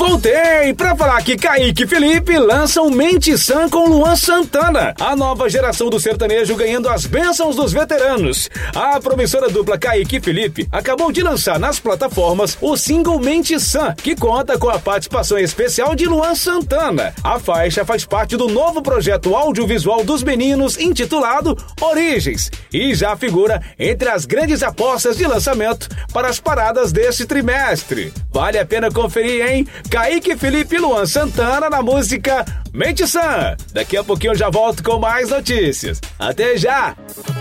Voltei pra falar que Kaique e Felipe lançam Mente Sã com Luan Santana. A nova geração do sertanejo ganhando as bênçãos dos veteranos. A promissora dupla Kaique e Felipe acabou de lançar nas plataformas o single Mente Sã, que conta com a participação especial de Luan Santana. A faixa faz parte do novo projeto audiovisual dos meninos intitulado Origens e já figura entre as grandes apostas de lançamento para as paradas deste trimestre. Vale a pena conferir, hein? Kaique, Felipe e Luan Santana na música Mente Sã. Daqui a pouquinho eu já volto com mais notícias. Até já!